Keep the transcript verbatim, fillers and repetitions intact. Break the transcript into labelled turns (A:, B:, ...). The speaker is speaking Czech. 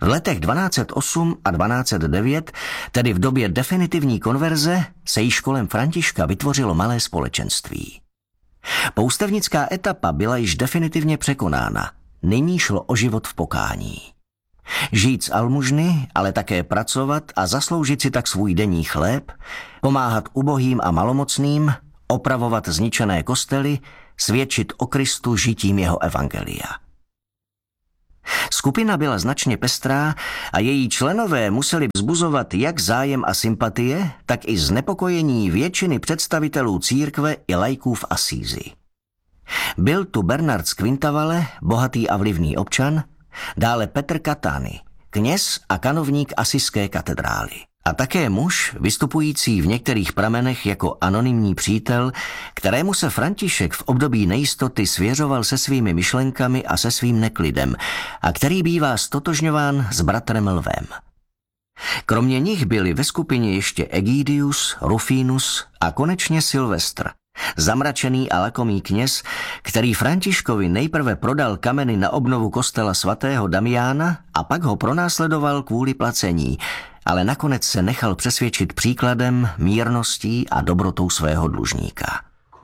A: V letech dvanáct set osm a dvanáct set devět, tedy v době definitivní konverze, se již kolem Františka vytvořilo malé společenství. Poustevnická etapa byla již definitivně překonána. Nyní šlo o život v pokání. Žít z almužny, ale také pracovat a zasloužit si tak svůj denní chléb, pomáhat ubohým a malomocným, opravovat zničené kostely, svědčit o Kristu žitím jeho evangelia. Skupina byla značně pestrá a její členové museli vzbuzovat jak zájem a sympatie, tak i znepokojení většiny představitelů církve i laiků v Asízi. Byl tu Bernard z Quintavalle, bohatý a vlivný občan, dále Petr Catani, kněz a kanovník asijské katedrály. A také muž, vystupující v některých pramenech jako anonymní přítel, kterému se František v období nejistoty svěřoval se svými myšlenkami a se svým neklidem a který bývá stotožňován s bratrem Lvem. Kromě nich byli ve skupině ještě Egidius, Rufinus a konečně Silvestr, zamračený a lakomý kněz, který Františkovi nejprve prodal kameny na obnovu kostela svatého Damiána a pak ho pronásledoval kvůli placení, ale nakonec se nechal přesvědčit příkladem, mírností a dobrotou svého dlužníka.